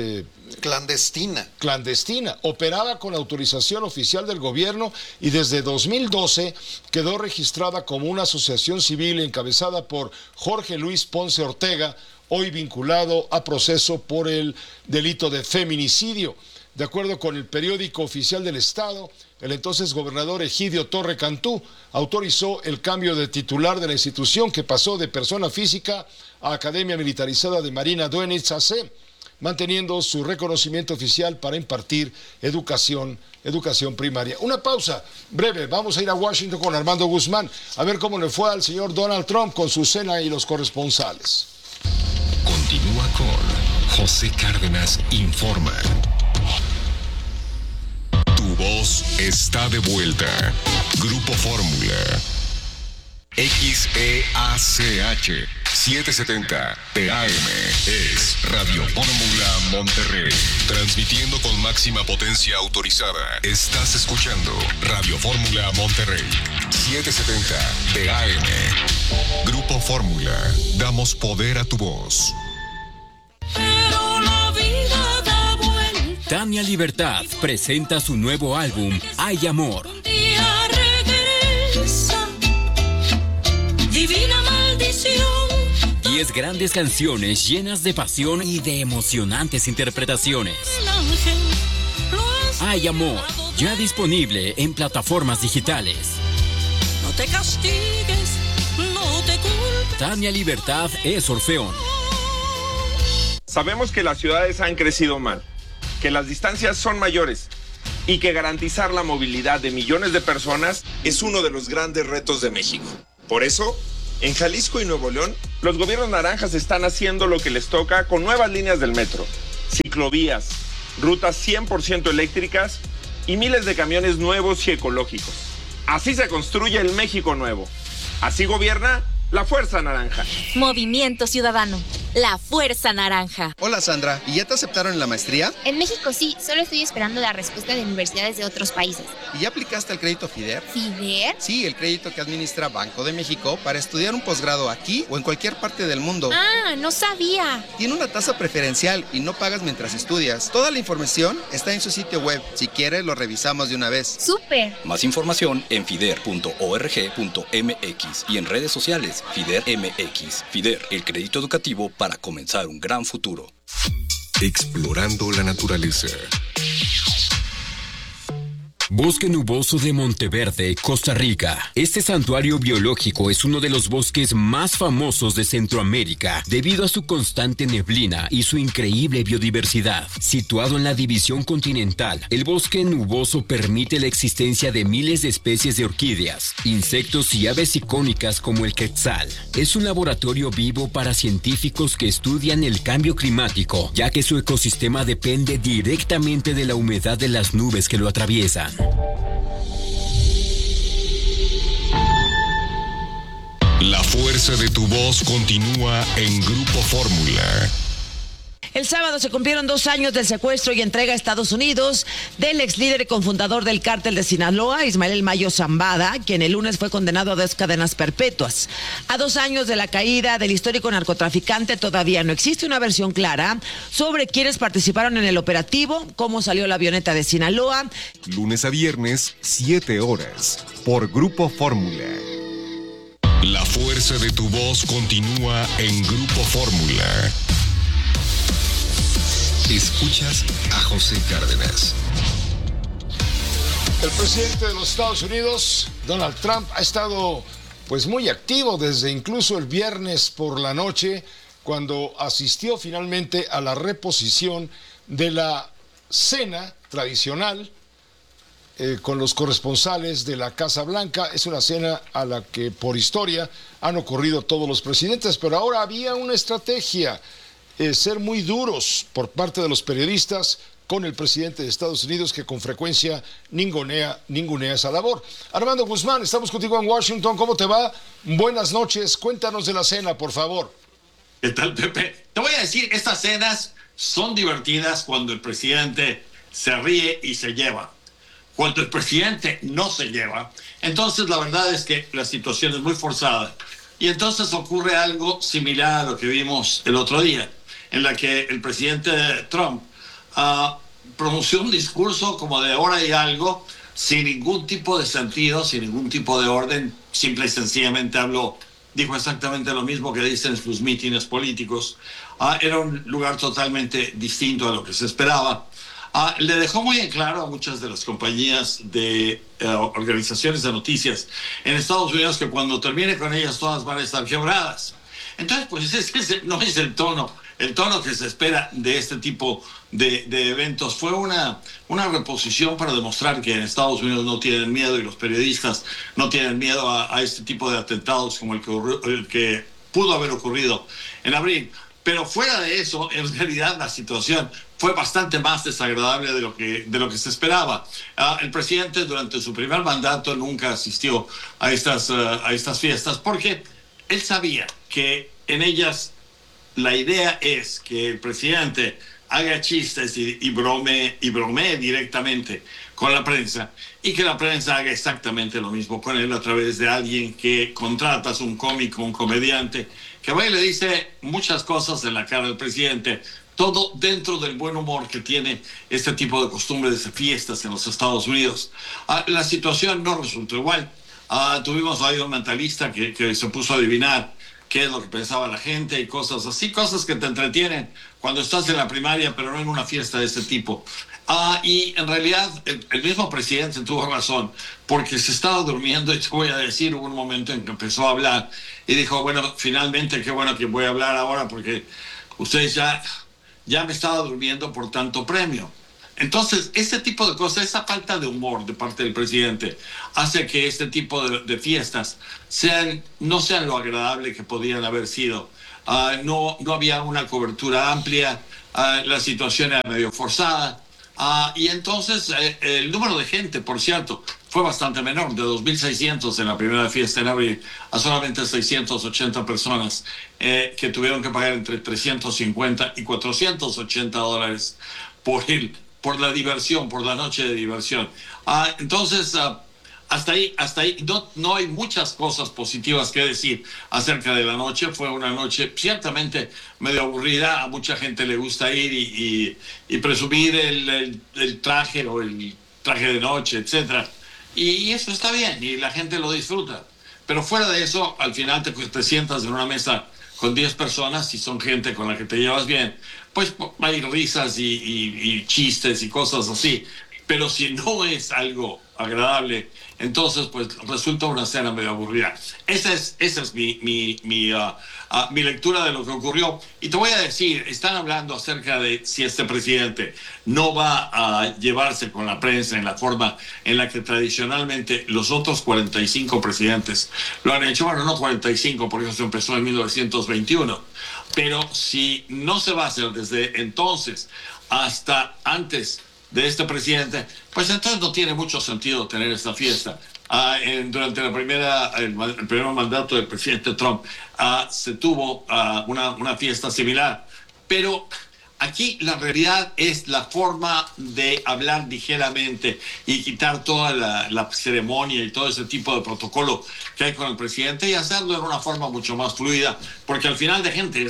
Speaker 2: Clandestina, operaba con autorización oficial del gobierno y desde 2012 quedó registrada como una asociación civil encabezada por Jorge Luis Ponce Ortega, hoy vinculado a proceso por el delito de feminicidio. De acuerdo con el periódico oficial del Estado, el entonces gobernador Egidio Torre Cantú autorizó el cambio de titular de la institución que pasó de persona física a Academia Militarizada de Marina Doenitz AC, manteniendo su reconocimiento oficial para impartir educación primaria. Una pausa breve, vamos a ir a Washington con Armando Guzmán, a ver cómo le fue al señor Donald Trump con su cena y los corresponsales.
Speaker 13: Continúa con José Cárdenas Informa. Tu voz está de vuelta. Grupo Fórmula. XEACH 770 AM es Radio Fórmula Monterrey. Transmitiendo con máxima potencia autorizada. Estás escuchando Radio Fórmula Monterrey 770 AM. Grupo Fórmula. Damos poder a tu voz.
Speaker 5: Pero la vida da vuelta.
Speaker 6: Tania Libertad presenta su nuevo álbum Hay Amor.
Speaker 5: Un día regresa. Divino
Speaker 6: 10 grandes canciones llenas de pasión y de emocionantes interpretaciones. Hay amor, ya disponible en plataformas digitales.
Speaker 5: No te castigues, no te culpes.
Speaker 6: Tania Libertad es Orfeón.
Speaker 7: Sabemos que las ciudades han crecido mal, que las distancias son mayores y que garantizar la movilidad de millones de personas es uno de los grandes retos de México. Por eso, en Jalisco y Nuevo León, los gobiernos naranjas están haciendo lo que les toca con nuevas líneas del metro, ciclovías, rutas 100% eléctricas y miles de camiones nuevos y ecológicos. Así se construye el México nuevo. Así gobierna la Fuerza Naranja.
Speaker 8: Movimiento Ciudadano. La Fuerza Naranja.
Speaker 24: Hola Sandra, ¿y ya te aceptaron en la maestría?
Speaker 29: En México sí, solo estoy esperando la respuesta de universidades de otros países.
Speaker 24: ¿Y ya aplicaste al crédito FIDER?
Speaker 29: ¿FIDER?
Speaker 24: Sí, el crédito que administra Banco de México para estudiar un posgrado aquí o en cualquier parte del mundo.
Speaker 29: Ah, no sabía.
Speaker 24: Tiene una tasa preferencial y no pagas mientras estudias. Toda la información está en su sitio web. Si quieres, lo revisamos de una vez.
Speaker 29: ¡Súper!
Speaker 9: Más información en fider.org.mx y en redes sociales FIDER MX. FIDER, el crédito educativo para comenzar un gran futuro.
Speaker 13: Explorando la naturaleza.
Speaker 6: Bosque Nuboso de Monteverde, Costa Rica. Este santuario biológico es uno de los bosques más famosos de Centroamérica debido a su constante neblina y su increíble biodiversidad. Situado en la división continental, el bosque nuboso permite la existencia de miles de especies de orquídeas, insectos y aves icónicas como el quetzal. Es un laboratorio vivo para científicos que estudian el cambio climático, ya que su ecosistema depende directamente de la humedad de las nubes que lo atraviesan.
Speaker 13: La fuerza de tu voz continúa en Grupo Fórmula.
Speaker 10: El sábado se cumplieron 2 años del secuestro y entrega a Estados Unidos del ex líder y cofundador del cártel de Sinaloa, Ismael El Mayo Zambada, quien el lunes fue condenado a 2 cadenas perpetuas. A 2 años de la caída del histórico narcotraficante, todavía no existe una versión clara sobre quiénes participaron en el operativo, cómo salió la avioneta de Sinaloa.
Speaker 13: Lunes a viernes, 7 horas, por Grupo Fórmula. La fuerza de tu voz continúa en Grupo Fórmula. Escuchas a José Cárdenas.
Speaker 2: El presidente de los Estados Unidos, Donald Trump, ha estado pues muy activo desde incluso el viernes por la noche, cuando asistió finalmente a la reposición de la cena tradicional con los corresponsales de la Casa Blanca. Es una cena a la que por historia han ocurrido todos los presidentes, pero ahora había una estrategia, ser muy duros por parte de los periodistas con el presidente de Estados Unidos, que con frecuencia ningunea esa labor. Armando Guzmán, estamos contigo en Washington. ¿Cómo te va? Buenas noches. Cuéntanos de la cena, por favor.
Speaker 12: ¿Qué tal, Pepe? Te voy a decir, estas cenas son divertidas cuando el presidente se ríe y se lleva. Cuando el presidente no se lleva, entonces la verdad es que la situación es muy forzada. Y entonces ocurre algo similar a lo que vimos el otro día, en la que el presidente Trump pronunció un discurso como de hora y algo, sin ningún tipo de sentido, sin ningún tipo de orden, simple y sencillamente dijo exactamente lo mismo que dicen sus mítines políticos. Era un lugar totalmente distinto a lo que se esperaba. Le dejó muy en claro a muchas de las compañías de organizaciones de noticias en Estados Unidos que cuando termine con ellas todas van a estar quebradas. Entonces, pues no es el tono que se espera de este tipo de eventos. Fue una reposición para demostrar que en Estados Unidos no tienen miedo y los periodistas no tienen miedo a este tipo de atentados como el que pudo haber ocurrido en abril. Pero fuera de eso, en realidad la situación fue bastante más desagradable de lo que se esperaba. El presidente durante su primer mandato nunca asistió a estas fiestas porque él sabía que en ellas la idea es que el presidente haga chistes y bromee directamente con la prensa y que la prensa haga exactamente lo mismo con él a través de alguien que contratas, un cómico, un comediante, que va y le dice muchas cosas en la cara del presidente, todo dentro del buen humor que tiene este tipo de costumbres de fiestas en los Estados Unidos. La situación no resultó igual. Tuvimos ahí un mentalista que se puso a adivinar qué es lo que pensaba la gente y cosas así, cosas que te entretienen cuando estás en la primaria, pero no en una fiesta de este tipo. Y en realidad el mismo presidente tuvo razón, porque se estaba durmiendo, y te voy a decir, hubo un momento en que empezó a hablar y dijo, bueno, finalmente qué bueno que voy a hablar ahora, porque ustedes ya me estaba durmiendo por tanto premio. Entonces, ese tipo de cosas, esa falta de humor de parte del presidente, hace que este tipo de fiestas no sean lo agradable que podían haber sido. No había una cobertura amplia, la situación era medio forzada, y entonces el número de gente, por cierto, fue bastante menor, de 2.600 en la primera fiesta en abril a solamente 680 personas que tuvieron que pagar entre 350 y 480 dólares por la diversión, por la noche de diversión. Entonces, hasta ahí no hay muchas cosas positivas que decir acerca de la noche. Fue una noche ciertamente medio aburrida. A mucha gente le gusta ir y presumir el traje o el traje de noche, etcétera. Y eso está bien y la gente lo disfruta. Pero fuera de eso, al final te sientas en una mesa con 10 personas y son gente con la que te llevas bien, pues hay risas y chistes y cosas así. Pero si no es algo agradable, entonces pues resulta una cena medio aburrida. Esa es mi lectura de lo que ocurrió. Y te voy a decir, están hablando acerca de si este presidente no va a llevarse con la prensa en la forma en la que tradicionalmente los otros 45 presidentes lo han hecho. Bueno, no 45, porque eso empezó en 1921. Pero si no se va a hacer desde entonces hasta antes de este presidente, pues entonces no tiene mucho sentido tener esta fiesta. Durante el primer mandato del presidente Trump se tuvo una fiesta similar, pero aquí la realidad es la forma de hablar ligeramente y quitar toda la ceremonia y todo ese tipo de protocolo que hay con el presidente y hacerlo en una forma mucho más fluida, porque al final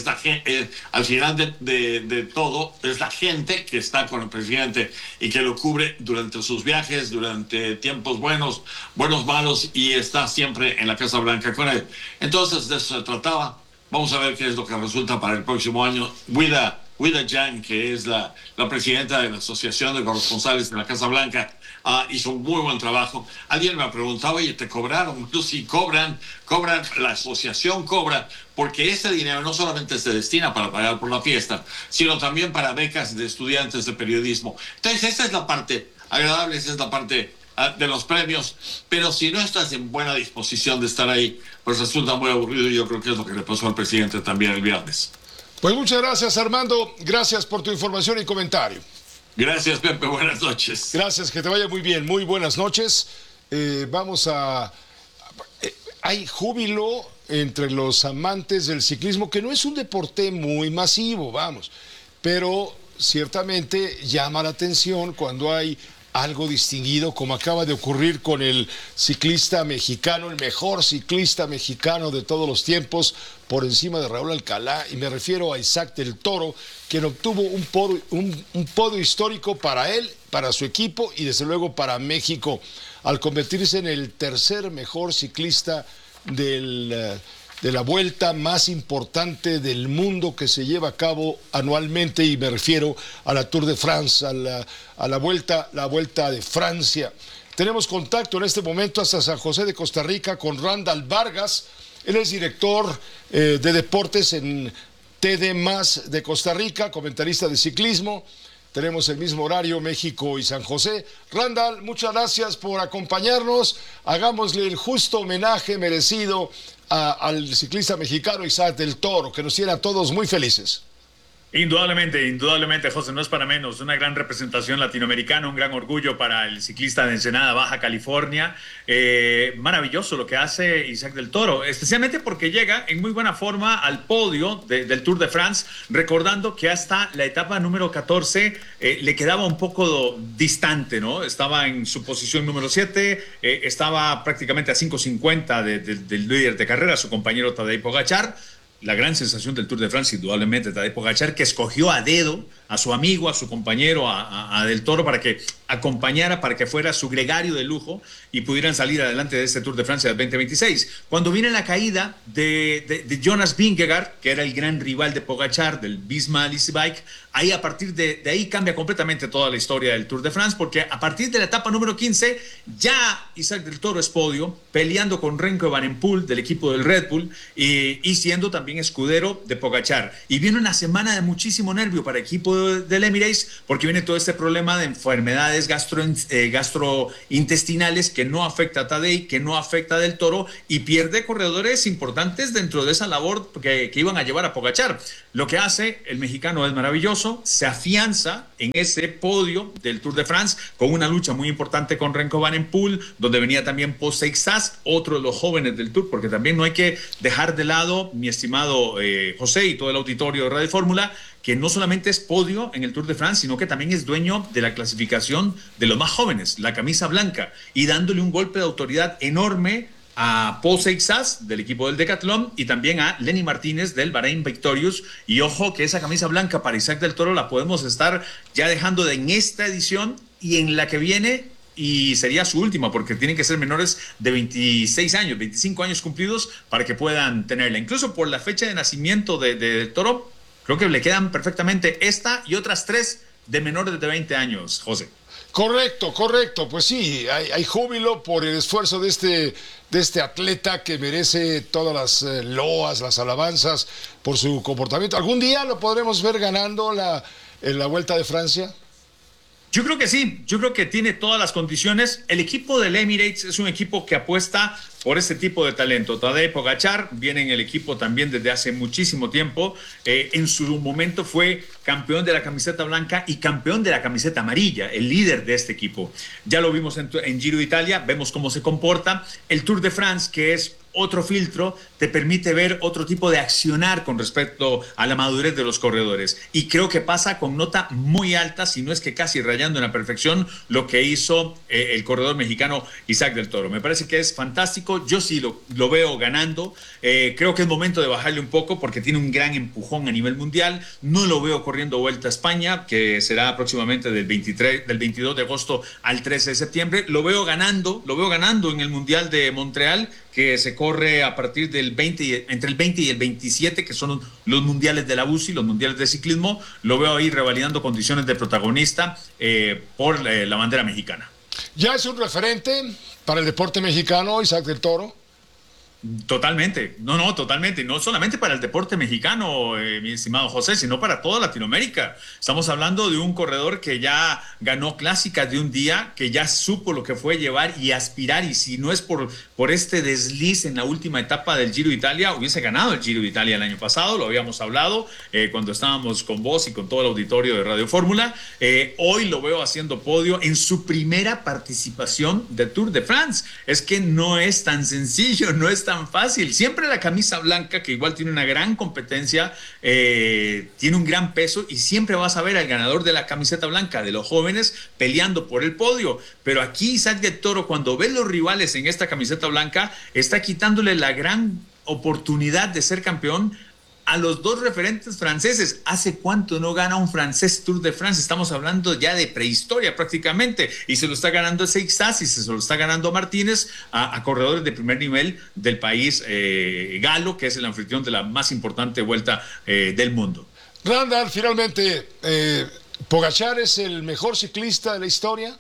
Speaker 12: al final de todo es la gente que está con el presidente y que lo cubre durante sus viajes, durante tiempos buenos, malos, y está siempre en la Casa Blanca con él. Entonces de eso se trataba. Vamos a ver qué es lo que resulta para el próximo año. Wida Yang, que es la presidenta de la Asociación de Corresponsales de la Casa Blanca, hizo un muy buen trabajo. Alguien me ha preguntado, oye, ¿te cobraron? Sí, cobran, la asociación cobra, porque ese dinero no solamente se destina para pagar por la fiesta, sino también para becas de estudiantes de periodismo. Entonces, esa es la parte agradable, esa es la parte de los premios, pero si no estás en buena disposición de estar ahí, pues resulta muy aburrido, y yo creo que es lo que le pasó al presidente también el viernes.
Speaker 2: Pues muchas gracias, Armando. Gracias por tu información y comentario.
Speaker 12: Gracias, Pepe. Buenas noches.
Speaker 2: Gracias, que te vaya muy bien. Muy buenas noches. Hay júbilo entre los amantes del ciclismo, que no es un deporte muy masivo, pero ciertamente llama la atención cuando hay algo distinguido, como acaba de ocurrir con el ciclista mexicano, el mejor ciclista mexicano de todos los tiempos, por encima de Raúl Alcalá, y me refiero a Isaac del Toro, quien obtuvo un podio histórico para él, para su equipo y desde luego para México, al convertirse en el tercer mejor ciclista de la vuelta más importante del mundo que se lleva a cabo anualmente, y me refiero a la Tour de France, a la vuelta de Francia. Tenemos contacto en este momento hasta San José de Costa Rica con Randall Vargas. Él es director de deportes en TD+ de Costa Rica, comentarista de ciclismo. Tenemos el mismo horario, México y San José. Randall, muchas gracias por acompañarnos. Hagámosle el justo homenaje merecido al ciclista mexicano Isaac del Toro, que nos tiene a todos muy felices.
Speaker 1: Indudablemente, José, no es para menos. Una gran representación latinoamericana, un gran orgullo para el ciclista de Ensenada, Baja California. Maravilloso lo que hace Isaac del Toro, especialmente porque llega en muy buena forma al podio del Tour de France, recordando que hasta la etapa número 14 le quedaba un poco distante, ¿no? Estaba en su posición número 7, estaba prácticamente a 5:50 del líder de carrera, su compañero Tadej Pogačar. la gran sensación del Tour de Francia, indudablemente, Tadej Pogačar, que escogió a dedo a su amigo, a su compañero, a Del Toro, para que acompañara, para que fuera su gregario de lujo y pudieran salir adelante de este Tour de Francia del 2026. Cuando viene la caída de Jonas Vingegaard, que era el gran rival de Pogačar, del Visma Lease Bike, ahí a partir de ahí cambia completamente toda la historia del Tour de France, porque a partir de la etapa número 15, ya Isaac Del Toro es podio, peleando con Remco Evenepoel del equipo del Red Bull y siendo también escudero de Pogačar. Y viene una semana de muchísimo nervio para el equipo del Emirates, porque viene todo este problema de enfermedades gastrointestinales que no afecta a Tadej, que no afecta a Del Toro, y pierde corredores importantes dentro de esa labor que iban a llevar a Pogačar. Lo que hace el mexicano es maravilloso, se afianza en ese podio del Tour de France con una lucha muy importante con Remco Evenepoel, donde venía también Paul Seixas, otro de los jóvenes del Tour, porque también no hay que dejar de lado, mi estimado José y todo el auditorio de Radio Fórmula, que no solamente es podio en el Tour de France, sino que también es dueño de la clasificación de los más jóvenes, la camisa blanca, y dándole un golpe de autoridad enorme a Paul Seixas del equipo del Decathlon y también a Lenny Martínez del Bahrein Victorious. Y ojo que esa camisa blanca para Isaac Del Toro la podemos estar ya dejando en esta edición y en la que viene, y sería su última, porque tienen que ser menores de 26 años, 25 años cumplidos para que puedan tenerla. Incluso por la fecha de nacimiento de Del Toro, creo que le quedan perfectamente esta y otras 3 de menores de 20 años, José.
Speaker 2: Correcto. Pues sí, hay júbilo por el esfuerzo de este atleta que merece todas las loas, las alabanzas por su comportamiento. ¿Algún día lo podremos ver ganando en la Vuelta de Francia?
Speaker 1: Yo creo que sí, yo creo que tiene todas las condiciones. El equipo del Emirates es un equipo que apuesta por este tipo de talento. Tadej Pogačar viene en el equipo también desde hace muchísimo tiempo. En su momento fue campeón de la camiseta blanca y campeón de la camiseta amarilla, el líder de este equipo. Ya lo vimos en Giro de Italia, vemos cómo se comporta. El Tour de France, que es otro filtro, te permite ver otro tipo de accionar con respecto a la madurez de los corredores. Y creo que pasa con nota muy alta, si no es que casi rayando en la perfección, lo que hizo el corredor mexicano Isaac Del Toro. Me parece que es fantástico. Yo sí lo veo ganando. Creo que es momento de bajarle un poco porque tiene un gran empujón a nivel mundial. No lo veo corriendo Vuelta a España, que será próximamente del 22 de agosto al 13 de septiembre. Lo veo ganando en el Mundial de Montreal, que se corre a partir del entre el 20 y el 27, que son los mundiales de la UCI, los mundiales de ciclismo. Lo veo ahí revalidando condiciones de protagonista por la bandera mexicana.
Speaker 2: ¿Ya es un referente para el deporte mexicano, Isaac Del Toro?
Speaker 1: Totalmente, totalmente, no solamente para el deporte mexicano, mi estimado José, sino para toda Latinoamérica. Estamos hablando de un corredor que ya ganó clásicas de un día, que ya supo lo que fue llevar y aspirar, y si no es por este desliz en la última etapa del Giro de Italia, hubiese ganado el Giro de Italia el año pasado, lo habíamos hablado cuando estábamos con vos y con todo el auditorio de Radio Fórmula. Hoy lo veo haciendo podio en su primera participación de Tour de France. Es que no es tan sencillo, no es tan fácil. Siempre la camisa blanca, que igual tiene una gran competencia, tiene un gran peso, y siempre vas a ver al ganador de la camiseta blanca, de los jóvenes, peleando por el podio. Pero aquí Isaac Del Toro, cuando ve los rivales en esta camiseta blanca, está quitándole la gran oportunidad de ser campeón a los dos referentes franceses. ¿Hace cuánto no gana un francés Tour de France? Estamos hablando ya de prehistoria prácticamente, y se lo está ganando Seixas y se lo está ganando Martínez a corredores de primer nivel del país galo, que es el anfitrión de la más importante vuelta del mundo.
Speaker 2: Randall, finalmente, ¿Pogačar es el mejor ciclista de la historia?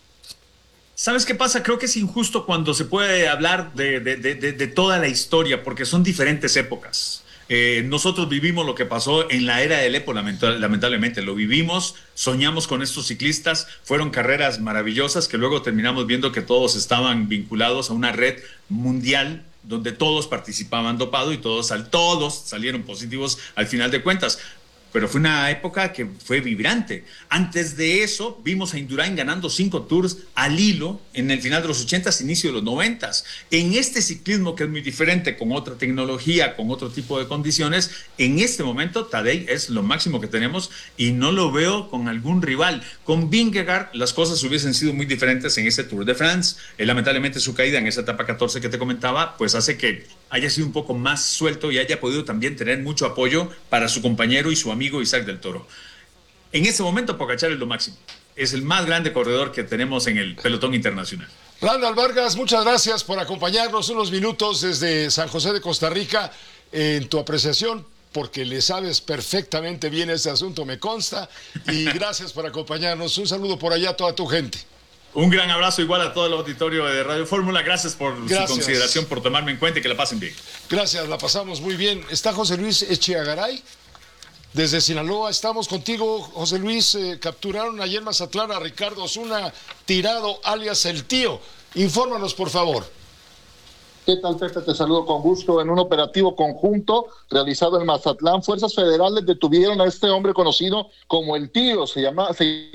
Speaker 1: ¿Sabes qué pasa? Creo que es injusto cuando se puede hablar de toda la historia, porque son diferentes épocas. Nosotros vivimos lo que pasó en la era del EPO, lamentablemente lo vivimos, soñamos con estos ciclistas, fueron carreras maravillosas que luego terminamos viendo que todos estaban vinculados a una red mundial donde todos participaban dopado y todos salieron positivos al final de cuentas. Pero fue una época que fue vibrante. Antes de eso, vimos a Indurain ganando 5 tours al hilo en el final de los 80s, inicio de los 90s. En este ciclismo, que es muy diferente, con otra tecnología, con otro tipo de condiciones, en este momento Tadej es lo máximo que tenemos y no lo veo con algún rival. Con Vingegaard las cosas hubiesen sido muy diferentes en ese Tour de France. Lamentablemente su caída en esa etapa 14 que te comentaba, pues hace que haya sido un poco más suelto y haya podido también tener mucho apoyo para su compañero y su amigo Isaac del Toro. En este momento Pogačar es lo máximo. Es el más grande corredor que tenemos en el pelotón internacional.
Speaker 2: Randall Vargas, muchas gracias por acompañarnos unos minutos desde San José de Costa Rica en tu apreciación, porque le sabes perfectamente bien ese asunto, me consta, y gracias por acompañarnos. Un saludo por allá a toda tu gente.
Speaker 1: Un gran abrazo igual a todo el auditorio de Radio Fórmula. Gracias por su consideración, por tomarme en cuenta y que la pasen bien.
Speaker 2: Gracias, la pasamos muy bien. Está José Luis Echeagaray desde Sinaloa. Estamos contigo, José Luis. Capturaron ayer en Mazatlán a Ricardo Osuna Tirado, alias El Tío. Infórmanos, por favor.
Speaker 4: ¿Qué tal, Pepe? Te saludo con gusto. En un operativo conjunto realizado en Mazatlán, fuerzas federales detuvieron a este hombre conocido como El Tío. Se